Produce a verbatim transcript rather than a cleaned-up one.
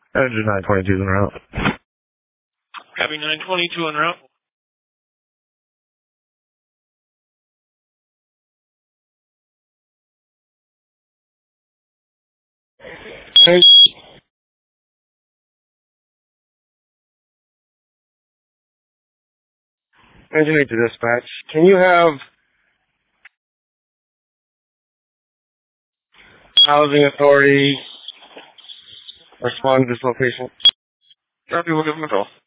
Engine nine twenty-two en route. Copy nine twenty-two en route. Hey. Engine eight to dispatch. Can you have housing authority respond to this location? Copy, we'll give them a call.